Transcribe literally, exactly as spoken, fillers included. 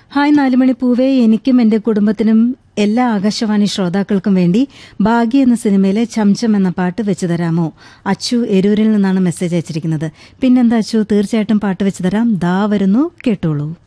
Hi നാലുമണി പൂവേ, എനിക്കും എന്റെ കുടുംബത്തിനും എല്ലാ ആകാശവാണി ശ്രോതാക്കൾക്കും വേണ്ടി ഭാഗ്യ എന്ന സിനിമയിലെ ചംചം എന്ന പാട്ട് വെച്ചു തരാമോ? അച്ചു എരൂരിൽ നിന്നാണ് മെസ്സേജ് അയച്ചിരിക്കുന്നത്. പിന്നെന്താ അച്ചു, തീർച്ചയായിട്ടും പാട്ട് വെച്ചു തരാം. ദാ വരുന്നു, കേട്ടോളൂ.